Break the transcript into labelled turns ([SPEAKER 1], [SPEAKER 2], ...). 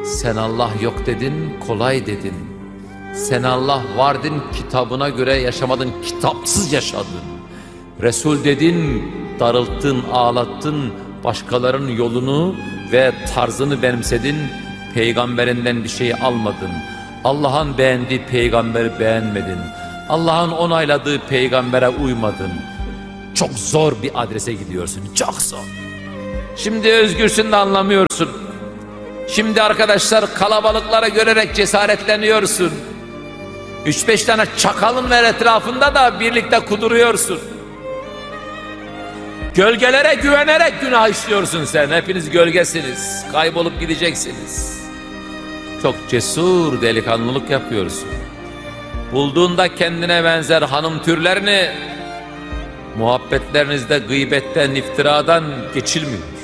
[SPEAKER 1] Sen Allah yok dedin, kolay dedin. Sen Allah var dedin, kitabına göre yaşamadın, kitapsız yaşadın. Resul dedin, darılttın, ağlattın, başkalarının yolunu ve tarzını benimsedin, peygamberinden bir şey almadın. Allah'ın beğendiği peygamberi beğenmedin. Allah'ın onayladığı peygambere uymadın. Çok zor bir adrese gidiyorsun, çok zor. Şimdi özgürsün de anlamıyorsun. Şimdi arkadaşlar kalabalıklara görerek cesaretleniyorsun. 3-5 tane çakalın ver etrafında da birlikte kuduruyorsun. Gölgelere güvenerek günah işliyorsun sen. Hepiniz gölgesiniz. Kaybolup gideceksiniz. Çok cesur delikanlılık yapıyorsun. Bulduğunda kendine benzer hanım türlerini, muhabbetlerinizde gıybetten, iftiradan geçilmiyor.